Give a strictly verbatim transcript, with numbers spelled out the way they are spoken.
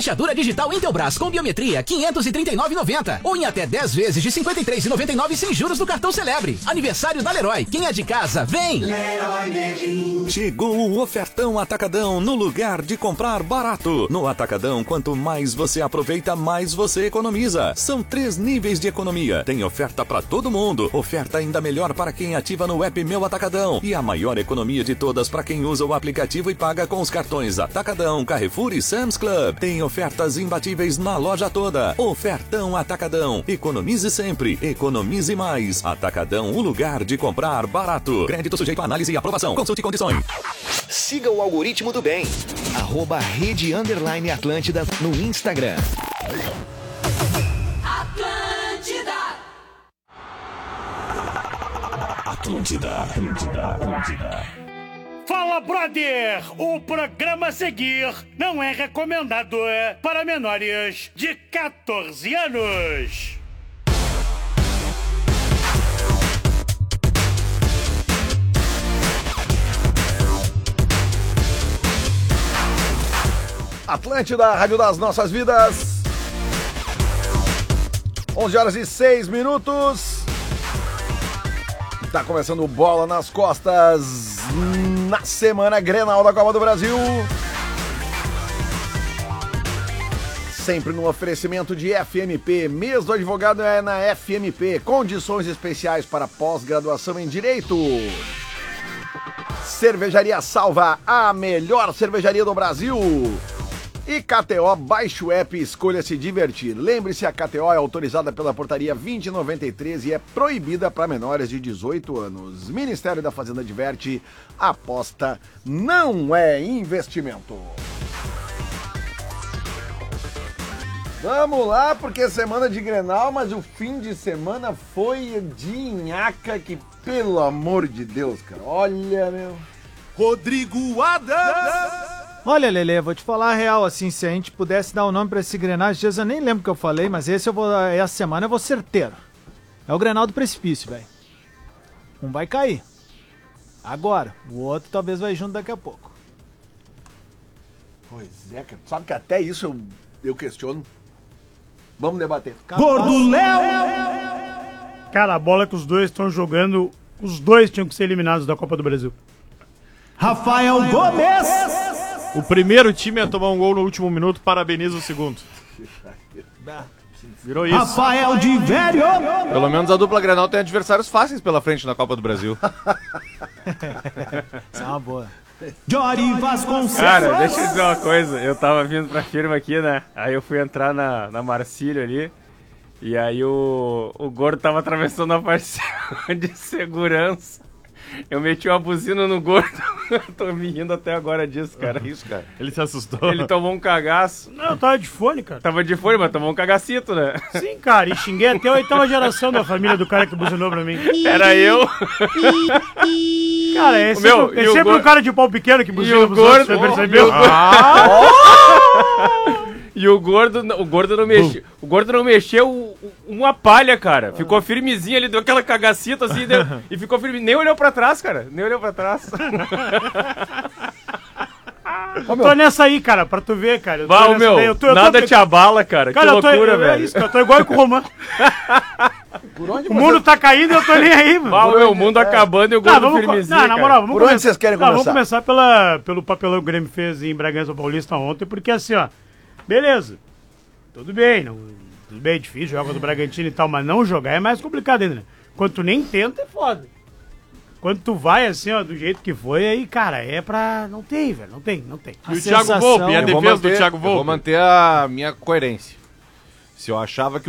Fechadura digital Intelbras com biometria, quinhentos e trinta e nove reais e noventa centavos. Ou em até dez vezes de cinquenta e três reais e noventa e nove centavos sem juros no cartão Celebre. Aniversário da Leroy. Quem é de casa, vem! Leroy Merlin. Chegou o ofertão Atacadão no lugar de comprar barato. No Atacadão, quanto mais você aproveita, mais você economiza. São três níveis de economia. Tem oferta para todo mundo. Oferta ainda melhor para quem ativa no app Meu Atacadão. E a maior economia de todas para quem usa o aplicativo e paga com os cartões Atacadão, Carrefour e Sam's Club. Tem ofertas imbatíveis na loja toda. Ofertão Atacadão. Economize sempre. Economize mais. Atacadão, o lugar de comprar barato. Crédito sujeito a análise e aprovação. Consulte condições. Siga o algoritmo do bem. Arroba Rede Underline Atlântida no Instagram. Atlântida. Atlântida. Atlântida. Atlântida. Fala, brother! O programa a seguir não é recomendado para menores de quatorze anos. Atlântida, Rádio das Nossas Vidas. onze horas e seis minutos. Tá começando o Bola nas Costas na semana Grenal da Copa do Brasil. Sempre no oferecimento de F M P. Mês do advogado é na F M P. Condições especiais para pós-graduação em Direito. Cervejaria Salva, a melhor cervejaria do Brasil. E K T O, baixe o app e escolha se divertir. Lembre-se, a K T O é autorizada pela portaria vinte noventa e três e é proibida para menores de dezoito anos. Ministério da Fazenda adverte, aposta não é investimento. Vamos lá, porque é semana de Grenal, mas o fim de semana foi de nhaca que, pelo amor de Deus, cara, olha, meu... Rodrigo Adams! Olha, Lelê, vou te falar a real, assim, se a gente pudesse dar o um nome pra esse Grenal, às vezes eu nem lembro o que eu falei, mas esse eu vou, essa semana eu vou certeiro. É o Grenal do precipício, velho. Um vai cair. Agora, o outro talvez vai junto daqui a pouco. Pois é, cara, sabe que até isso eu, eu questiono. Vamos debater. Gordo Léo! Cara, a bola que os dois estão jogando, os dois tinham que ser eliminados da Copa do Brasil. Rafael Gomes! O primeiro time a tomar um gol no último minuto, parabeniza o segundo. Virou isso. Rafael de Velho! Pelo menos a dupla Grenal tem adversários fáceis pela frente na Copa do Brasil. Isso é uma boa. Jory Vasconcelos! Cara, deixa eu dizer uma coisa. Eu tava vindo pra firma aqui, né? Aí eu fui entrar na, na Marcílio ali. E aí o, o gordo tava atravessando a parcela de segurança. Eu meti uma buzina no gordo. Tô me rindo até agora disso, cara. Isso, cara. Ele se assustou. Ele tomou um cagaço. Não, eu tava de fone, cara. Tava de fone, mas tomou um cagacito, né? Sim, cara. E xinguei até a oitava geração da família do cara que buzinou pra mim. Era eu. Cara, é sempre, meu, é sempre gordo... um cara de pau pequeno que buzina pros outros, você percebeu? Oh, e o gordo, o gordo não mexeu. O gordo não mexeu uma palha, cara. Ficou firmezinho, ele deu aquela cagacita assim deu, e ficou firme. Nem olhou pra trás, cara. Nem olhou pra trás. Eu tô nessa aí, cara, pra tu ver, cara. Val, meu, eu tô, eu tô... nada te abala, cara. cara que loucura, eu tô, eu, velho. É isso, cara, eu tô igual com o Romano. O mundo você... tá caindo e eu tô nem aí, mano. Val, meu, o mundo é... acabando e o gordo tá, firmezinho, Não, na moral, vamos Por começar... onde vocês querem não, começar? Vamos começar pela, pelo papelão que o Grêmio fez em Bragança Paulista ontem, porque assim, ó, beleza, tudo bem, não, tudo bem, é difícil, joga do Bragantino e tal, mas não jogar é mais complicado ainda, né? Quando tu nem tenta, é foda. Quando tu vai assim, ó, do jeito que foi, aí, cara, é pra... Não tem, velho, não tem, não tem. E o Thiago Volpe, e a defesa manter, do Thiago Volpe? Eu vou manter a minha coerência. Se eu achava que